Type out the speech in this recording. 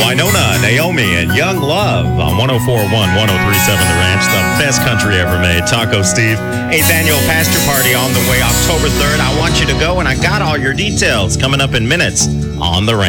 Winona, Naomi, and Young Love on 104.1, 103.7 The Ranch, the best country ever made. Taco Steve, 8th annual pastor party on the way October 3rd. I want you to go, and I got all your details coming up in minutes on The Ranch.